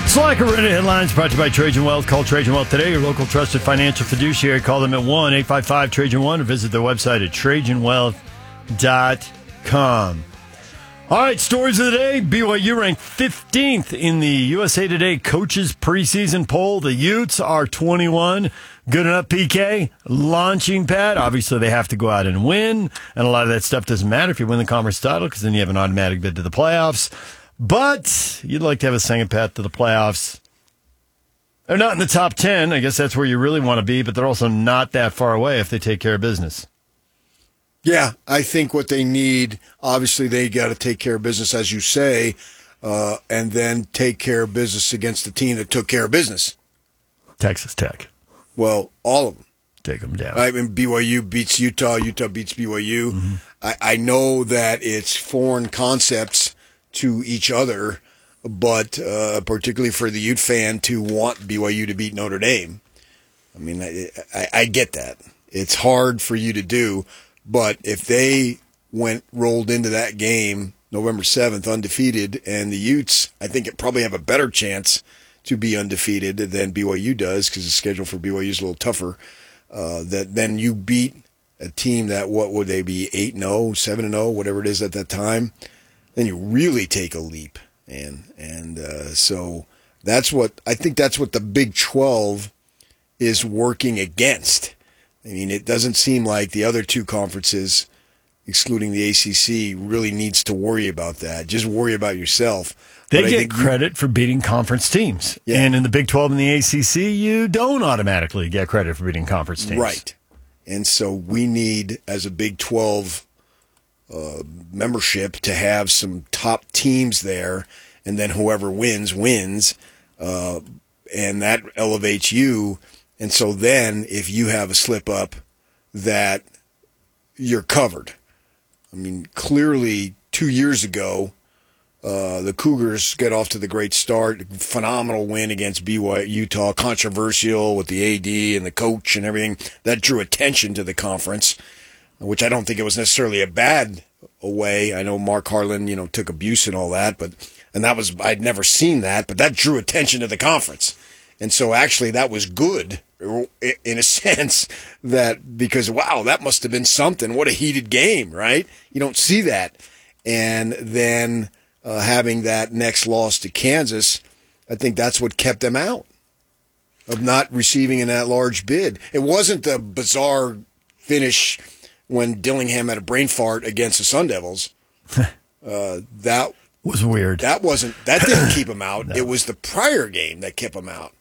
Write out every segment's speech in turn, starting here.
Slacker Reddit headlines brought to you by Trajan Wealth. Call Trajan Wealth today, your local trusted financial fiduciary. Call them at 1-855-TRAJAN1 or visit their website at TrajanWealth.com. All right, stories of the day. BYU ranked 15th in the USA Today coaches preseason poll. The Utes are 21. Good enough, PK. Launching pad. Obviously, they have to go out and win, and a lot of that stuff doesn't matter if you win the conference title because then you have an automatic bid to the playoffs. But you'd like to have a second path to the playoffs. They're not in the top 10. I guess that's where you really want to be, but they're also not that far away if they take care of business. Yeah, I think what they need, obviously they got to take care of business, as you say, and then take care of business against the team that took care of business. Texas Tech. Well, all of them. Take them down. I mean, BYU beats Utah. Utah beats BYU. Mm-hmm. I know that it's foreign concepts to each other, but particularly for the Ute fan to want BYU to beat Notre Dame. I mean, I get that. It's hard for you to do, but if they rolled into that game November 7th undefeated, and the Utes, I think, it probably have a better chance to be undefeated than BYU does because the schedule for BYU is a little tougher, that then you beat a team that, what would they be, 8-0, 7-0, whatever it is at that time, then you really take a leap. And so that's what I think that's what the Big 12 is working against. I mean, it doesn't seem like the other two conferences, excluding the ACC, really needs to worry about that. Just worry about yourself. They get credit for beating conference teams. Yeah. And in the Big 12 and the ACC, you don't automatically get credit for beating conference teams. Right. And so we need, as a Big 12 membership, to have some top teams there, and then whoever wins, and that elevates you. And so then if you have a slip up, that you're covered. I mean, clearly 2 years ago, the Cougars get off to the great start, phenomenal win against BYU, Utah, controversial with the AD and the coach and everything. That drew attention to the conference, which I don't think it was necessarily a bad way. I know Mark Harlan, took abuse and all that, and that was, I'd never seen that, but that drew attention to the conference. And so actually that was good in a sense, that because, wow, that must have been something. What a heated game, right? You don't see that. And then having that next loss to Kansas, I think that's what kept them out of not receiving an at-large bid. It wasn't the bizarre finish when Dillingham had a brain fart against the Sun Devils. That was weird. That didn't keep him out. No. It was the prior game that kept him out.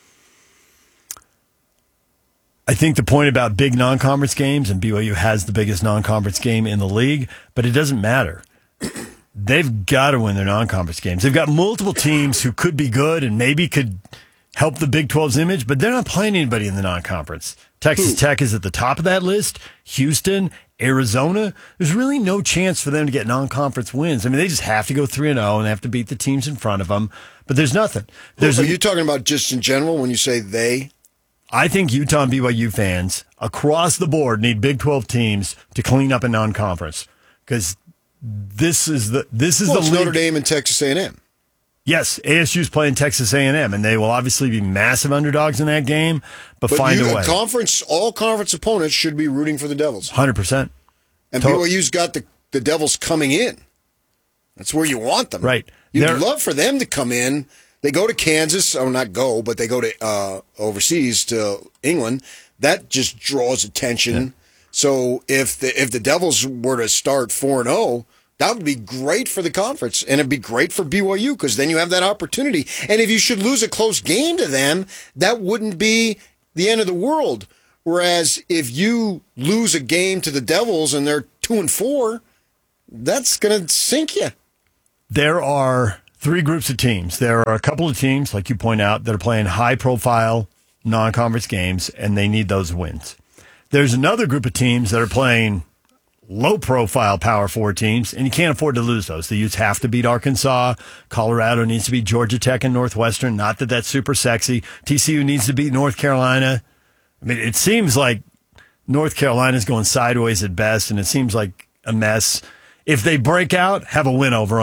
I think the point about big non-conference games, and BYU has the biggest non-conference game in the league, but it doesn't matter. They've got to win their non-conference games. They've got multiple teams who could be good and maybe could help the Big 12's image, but they're not playing anybody in the non-conference. Texas Tech is at the top of that list. Houston, Arizona. There's really no chance for them to get non-conference wins. I mean, they just have to go 3-0 and they have to beat the teams in front of them, but there's nothing. Are you talking about just in general when you say they? I think Utah and BYU fans across the board need Big 12 teams to clean up a non-conference because this is the league. Notre Dame and Texas A&M. Yes, ASU's playing Texas A&M, and they will obviously be massive underdogs in that game, but find a way. All conference opponents should be rooting for the Devils. 100%. And BYU's got the Devils coming in. That's where you want them. Right. You'd love for them to come in. They go to Kansas, or not go, but they go to overseas to England. That just draws attention. Yeah. So if the Devils were to start 4-0, that would be great for the conference, and it'd be great for BYU because then you have that opportunity. And if you should lose a close game to them, that wouldn't be the end of the world. Whereas if you lose a game to the Devils and they're 2-4, that's going to sink you. There are three groups of teams. There are a couple of teams, like you point out, that are playing high-profile non-conference games, and they need those wins. There's another group of teams that are playing low-profile Power 4 teams, and you can't afford to lose those. The Utes have to beat Arkansas. Colorado needs to beat Georgia Tech and Northwestern. Not that that's super sexy. TCU needs to beat North Carolina. I mean, it seems like North Carolina's going sideways at best, and it seems like a mess. If they break out, have a win over them.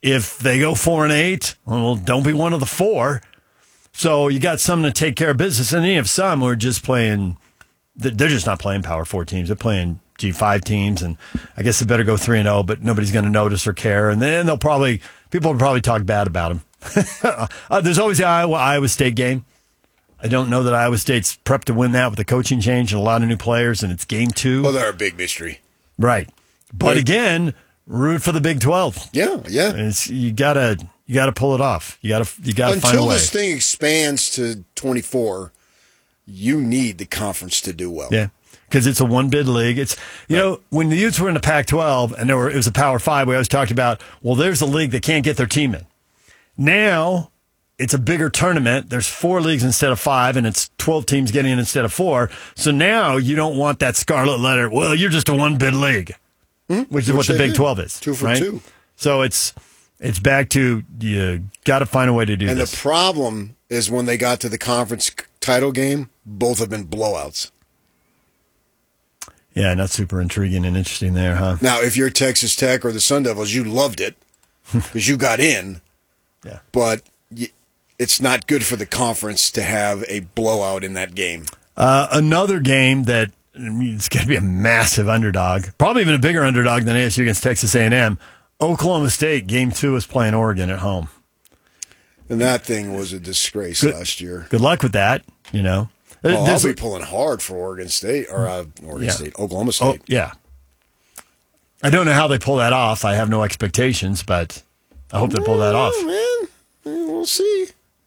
If they go 4-8, well, don't be one of the 4. So you got some to take care of business, and then you have some who are just playing. They're just not playing Power 4 teams. They're playing G5 teams, and I guess they better go 3-0, but nobody's going to notice or care. And then people will probably talk bad about them. There's always the Iowa State game. I don't know that Iowa State's prepped to win that with the coaching change and a lot of new players, and it's game 2. Well, they're a big mystery. Right. But again, root for the Big 12. Yeah. You gotta pull it off. You gotta find a way. Until this thing expands to 24, you need the conference to do well. Yeah, because it's a one-bid league. It's when the Utes were in the Pac-12 and it was a Power 5, we always talked about, well, there's a league that can't get their team in. Now it's a bigger tournament. There's 4 leagues instead of 5, and it's 12 teams getting in instead of 4. So now you don't want that scarlet letter. Well, you're just a one-bid league, which is what the Big 12 is. 2 for right? 2. So it's back to you got to find a way to do this. And the problem is when they got to the conference title game, both have been blowouts. Yeah, not super intriguing and interesting there, huh? Now, if you're Texas Tech or the Sun Devils, you loved it because you got in. Yeah. But it's not good for the conference to have a blowout in that game. Another game that it's going to be a massive underdog, probably even a bigger underdog than ASU against Texas A&M. Oklahoma State, game 2 is playing Oregon at home. And that thing was a disgrace last year. Good luck with that, Well, I'll be pulling hard for Oregon State, or Oklahoma State. Oh, yeah. I don't know how they pull that off. I have no expectations, but I hope they pull that off. Man, we'll see.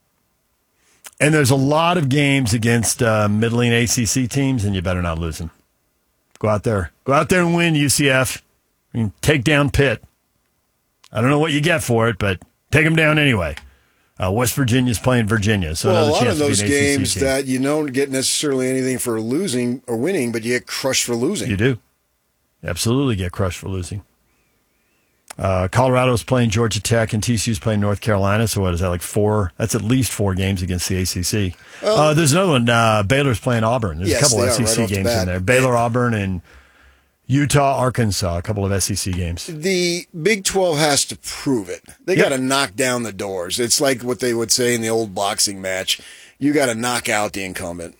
And there's a lot of games against middling ACC teams, and you better not lose them. Go out there and win, UCF. I mean, take down Pitt. I don't know what you get for it, but take them down anyway. West Virginia's playing Virginia, so a another lot chance of those to be an ACC games team. that you don't get necessarily anything for losing or winning, but you get crushed for losing. You do. Absolutely get crushed for losing. Colorado's playing Georgia Tech, and TCU's playing North Carolina. So what is that, like 4? That's at least 4 games against the ACC. There's another one. Baylor's playing Auburn. There's a couple of SEC right games in there. Baylor, Auburn, and Utah, Arkansas, a couple of SEC games. The Big 12 has to prove it. They got to knock down the doors. It's like what they would say in the old boxing match. You got to knock out the incumbent.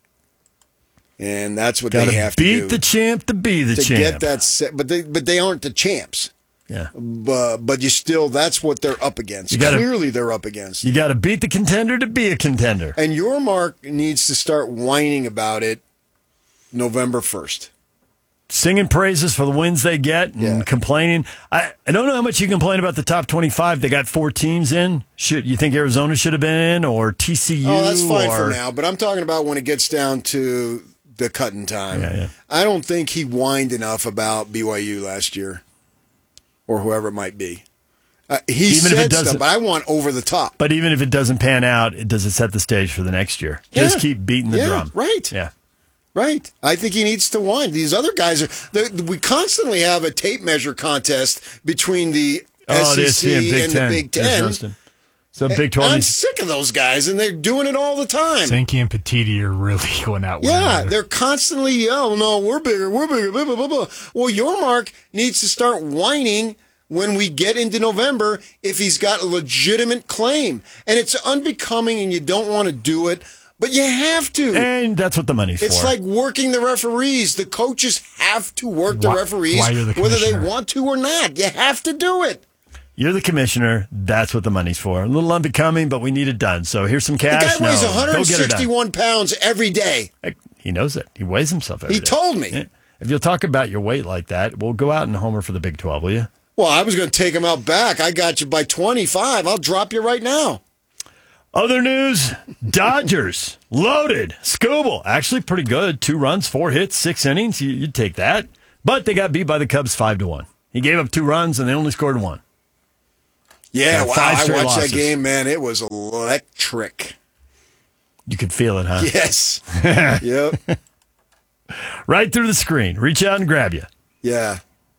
And that's what they have to do. Beat the champ to be the champ. To get that set, but they aren't the champs. Yeah. But you still, that's what they're up against. Clearly they're up against. You got to beat the contender to be a contender. And your Mark needs to start whining about it November 1st. Singing praises for the wins they get and complaining. I don't know how much you complain about the top 25. They got 4 teams in. You think Arizona should have been in, or TCU? Oh, that's fine for now. But I'm talking about when it gets down to the cutting time. Yeah. I don't think he whined enough about BYU last year, or whoever it might be. He said stuff, but I want over the top. But even if it doesn't pan out, does it set the stage for the next year? Just keep beating the drum. Right. Yeah. Right. I think he needs to whine. These other guys we constantly have a tape measure contest between the SEC and the Big Ten. So Big 12. I'm sick of those guys, and they're doing it all the time. Sankey and Petiti are really going out. Yeah, they're constantly, oh, no, we're bigger, blah, blah, blah, blah. Well, your Mark needs to start whining when we get into November if he's got a legitimate claim. And it's unbecoming, and you don't want to do it. But you have to. And that's what the money's for. It's like working the referees. The coaches have to work the referees whether they want to or not. You have to do it. You're the commissioner. That's what the money's for. A little unbecoming, but we need it done. So here's some cash. The guy weighs 161 pounds every day. He knows it. He weighs himself every day. He told me. Yeah. If you'll talk about your weight like that, we'll go out and homer for the Big 12, will you? Well, I was going to take him out back. I got you by 25. I'll drop you right now. Other news, Dodgers, loaded. Skubal, actually pretty good. 2 runs, 4 hits, 6 innings. You'd take that. But they got beat by the Cubs 5-1. He gave up 2 runs, and they only scored 1. Yeah, wow. I watched losses. that game, man. It was electric. You could feel it, huh? Yes. Yep. Right through the screen. Reach out and grab you. Yeah.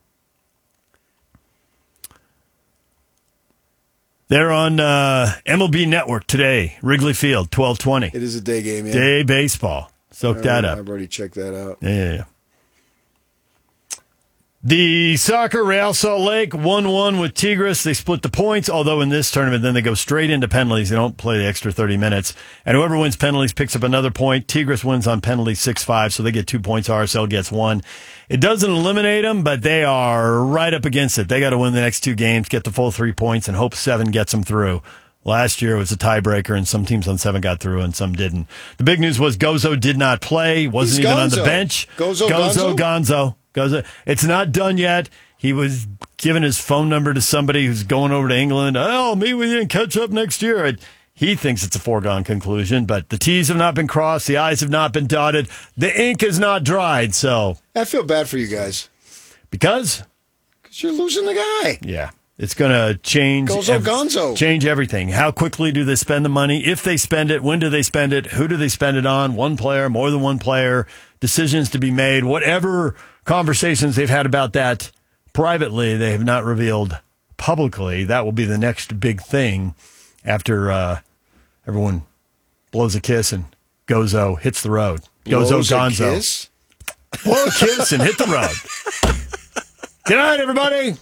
They're on MLB Network today, Wrigley Field, 12:20. It is a day game, yeah. Day baseball. Soak that up. I've already checked that out. Yeah. The soccer, Real Salt Lake 1-1 with Tigres. They split the points, although in this tournament, then they go straight into penalties. They don't play the extra 30 minutes. And whoever wins penalties picks up another point. Tigres wins on penalties 6-5, so they get 2 points. RSL gets 1. It doesn't eliminate them, but they are right up against it. They got to win the next 2 games, get the full 3 points, and hope 7 gets them through. Last year it was a tiebreaker, and some teams on 7 got through and some didn't. The big news was Gozo did not play, wasn't even on the bench. Gonzo. It's not done yet. He was giving his phone number to somebody who's going over to England. Oh, I'll meet with you and catch up next year. He thinks it's a foregone conclusion, but the T's have not been crossed. The I's have not been dotted. The ink is not dried, so. I feel bad for you guys. Because? Because you're losing the guy. Yeah. It's going to change. Gonzo. Change everything. How quickly do they spend the money? If they spend it, when do they spend it? Who do they spend it on? One player, more than one player, decisions to be made, whatever conversations they've had about that privately, they have not revealed publicly. That will be the next big thing after everyone blows a kiss and Gozo hits the road. Gonzo. Blow a kiss and hit the road. Good night, everybody.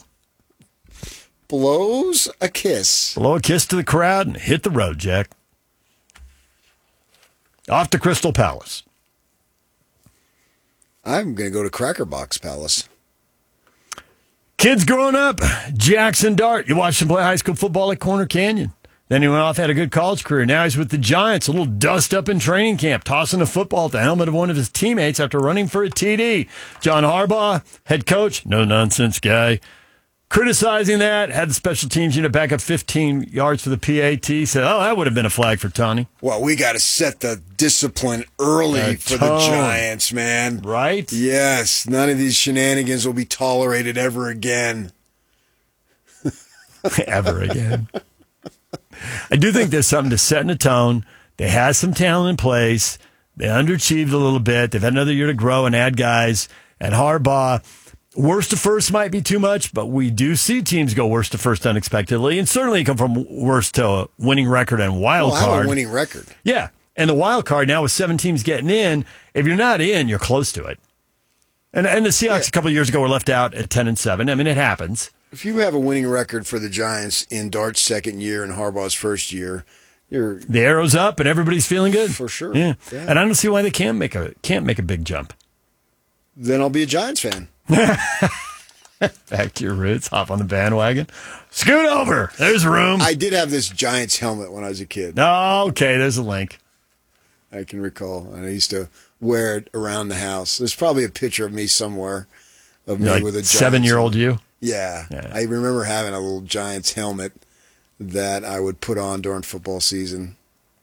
Blows a kiss. Blow a kiss to the crowd and hit the road, Jack. Off to Crystal Palace. I'm going to go to Cracker Box Palace. Kids growing up, Jackson Dart. You watched him play high school football at Corner Canyon. Then he went off, had a good college career. Now he's with the Giants, a little dust up in training camp, tossing a football at the helmet of one of his teammates after running for a TD. John Harbaugh, head coach, no-nonsense guy, criticizing that, had the special teams unit back up 15 yards for the PAT. Said, oh, that would have been a flag for Tawny. Well, we got to set the discipline early for the Giants, man. Right? Yes. None of these shenanigans will be tolerated ever again. Ever again. I do think there's something to setting a tone. They had some talent in place. They underachieved a little bit. They've had another year to grow and add guys. And Harbaugh, worst to first might be too much, but we do see teams go worst to first unexpectedly, and certainly come from worst to a winning record and wild card. I have a winning record. Yeah, and the wild card now with 7 teams getting in, if you're not in, you're close to it. And the Seahawks a couple of years ago were left out at 10-7. I mean, it happens. If you have a winning record for the Giants in Dart's second year and Harbaugh's first year, the arrow's up and everybody's feeling good. For sure. Yeah. And I don't see why they can't make a big jump. Then I'll be a Giants fan. Back to your roots, hop on the bandwagon. Scoot over. There's room. I did have this Giants helmet when I was a kid. Oh, okay, there's a link. I can recall. And I used to wear it around the house. There's probably a picture of me somewhere of me with a Giants 7-year-old you? Yeah. I remember having a little Giants helmet that I would put on during football season.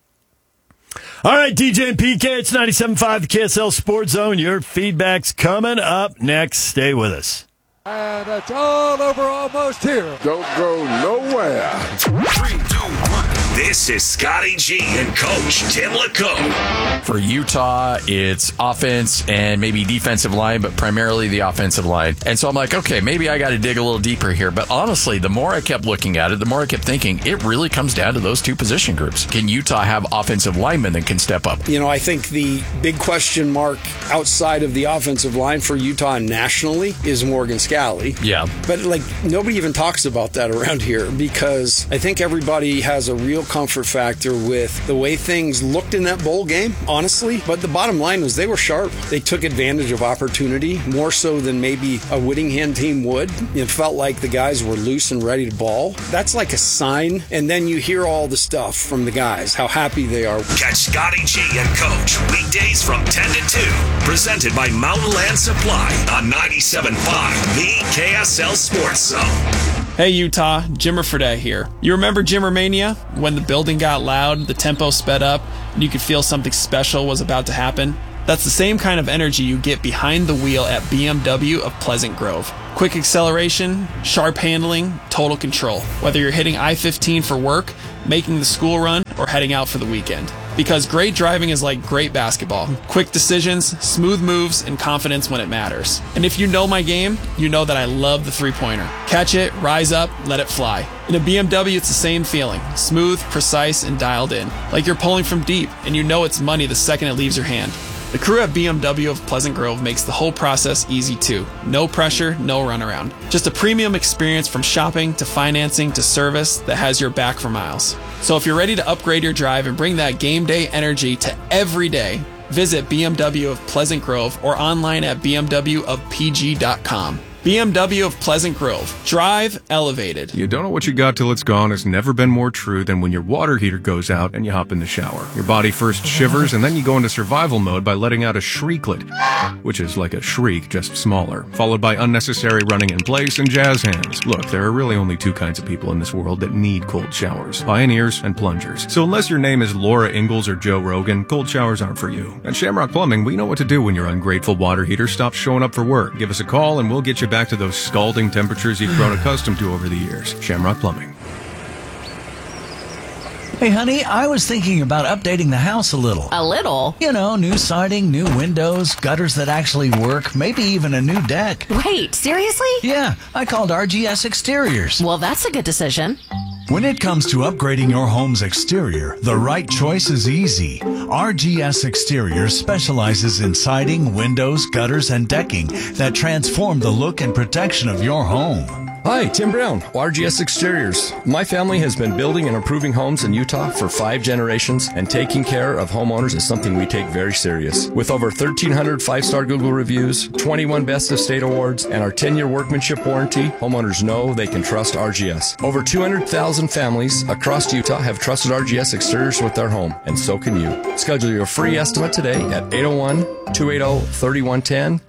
All right, DJ and PK, it's 97.5, the KSL Sports Zone. Your feedback's coming up next. Stay with us. And it's all over almost here. Don't go nowhere. 3, 2, 1. This is Scotty G and Coach Tim LeComb. For Utah, it's offense and maybe defensive line, but primarily the offensive line. And so I'm like, okay, maybe I got to dig a little deeper here. But honestly, the more I kept looking at it, the more I kept thinking, it really comes down to those 2 position groups. Can Utah have offensive linemen that can step up? You know, I think the big question mark outside of the offensive line for Utah nationally is Morgan Scalley. Yeah. But, nobody even talks about that around here because I think everybody has a real comfort factor with the way things looked in that bowl game, honestly. But the bottom line was they were sharp. They took advantage of opportunity more so than maybe a Whittingham team would. It felt like the guys were loose and ready to ball. That's like a sign. And then you hear all the stuff from the guys, how happy they are. Catch Scotty G and Coach weekdays from 10 to 2. Presented by Mountain Land Supply on 97.5, the KSL Sports Zone. Hey Utah, Jimmer Fredette here. You remember Jimmermania? When the building got loud, the tempo sped up, and you could feel something special was about to happen? That's the same kind of energy you get behind the wheel at BMW of Pleasant Grove. Quick acceleration, sharp handling, total control. Whether you're hitting I-15 for work, making the school run, or heading out for the weekend. Because great driving is like great basketball. Quick decisions, smooth moves, and confidence when it matters. And if you know my game, you know that I love the three-pointer. Catch it, rise up, let it fly. In a BMW, it's the same feeling. Smooth, precise, and dialed in. Like you're pulling from deep, and you know it's money the second it leaves your hand. The crew at BMW of Pleasant Grove makes the whole process easy too. No pressure, no runaround. Just a premium experience from shopping to financing to service that has your back for miles. So if you're ready to upgrade your drive and bring that game day energy to every day, visit BMW of Pleasant Grove or online at bmwofpg.com. BMW of Pleasant Grove. Drive elevated. You don't know what you got till it's gone has never been more true than when your water heater goes out and you hop in the shower. Your body first shivers and then you go into survival mode by letting out a shrieklet, which is like a shriek, just smaller, followed by unnecessary running in place and jazz hands. Look, there are really only two kinds of people in this world that need cold showers: pioneers and plungers. So unless your name is Laura Ingalls or Joe Rogan, cold showers aren't for you. At Shamrock Plumbing, we know what to do when your ungrateful water heater stops showing up for work. Give us a call and we'll get you back to those scalding temperatures you've grown accustomed to over the years. Shamrock Plumbing. Hey, honey, I was thinking about updating the house a little. A little? You know, new siding, new windows, gutters that actually work, maybe even a new deck. Wait, seriously? Yeah, I called RGS Exteriors. Well, that's a good decision. When it comes to upgrading your home's exterior, the right choice is easy. RGS Exteriors specializes in siding, windows, gutters, and decking that transform the look and protection of your home. Hi, Tim Brown, RGS Exteriors. My family has been building and improving homes in Utah for 5 generations, and taking care of homeowners is something we take very serious. With over 1,300 5-star Google reviews, 21 Best of State awards, and our 10-year workmanship warranty, homeowners know they can trust RGS. Over 200,000 families across Utah have trusted RGS Exteriors with their home, and so can you. Schedule your free estimate today at 801-280-3110,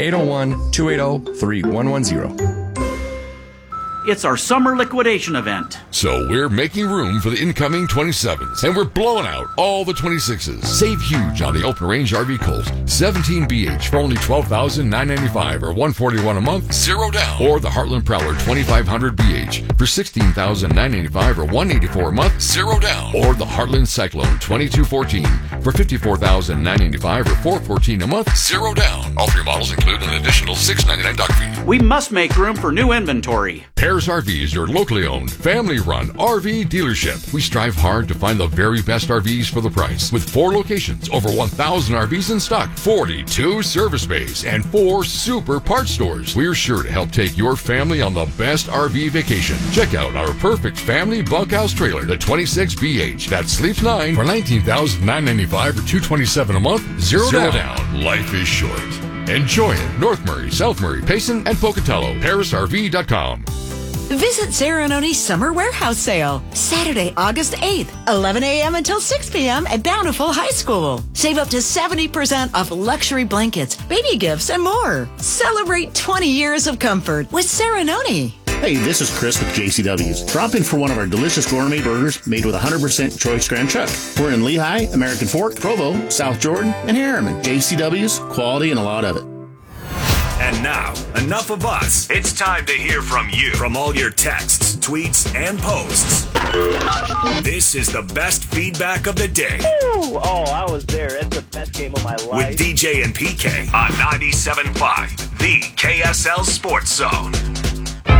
801-280-3110. It's our summer liquidation event. So we're making room for the incoming 27s, and we're blowing out all the 26s. Save huge on the Open Range RV Colt 17 BH for only $12,995 or $141 a month, 0 down. Or the Heartland Prowler 2500 BH for $16,995 or $184 a month, 0 down. Or the Heartland Cyclone 2214 for $54,995 or $414 a month, 0 down. All 3 models include an additional $699 dock fee. We must make room for new inventory. Paris RV is your locally owned, family-run RV dealership. We strive hard to find the very best RVs for the price. With 4 locations, over 1,000 RVs in stock, 42 service bays, and 4 super parts stores. We're sure to help take your family on the best RV vacation. Check out our perfect family bunkhouse trailer, the 26BH, that sleeps 9 for $19,995 or $227 a month, 0 down. Life is short. Enjoy it. North Murray, South Murray, Payson, and Pocatello. ParisRV.com. Visit Serenoni's Summer Warehouse Sale, Saturday, August 8th, 11 a.m. until 6 p.m. at Bountiful High School. Save up to 70% off luxury blankets, baby gifts, and more. Celebrate 20 years of comfort with Serenoni. Hey, this is Chris with JCW's. Drop in for one of our delicious gourmet burgers made with 100% choice Grand Chuck. We're in Lehigh, American Fork, Provo, South Jordan, and Harriman. JCW's, quality and a lot of it. And now, enough of us. It's time to hear from you. From all your texts, tweets, and posts. This is the best feedback of the day. Ooh, I was there. It's the best game of my life. With DJ and PK on 97.5, the KSL Sports Zone.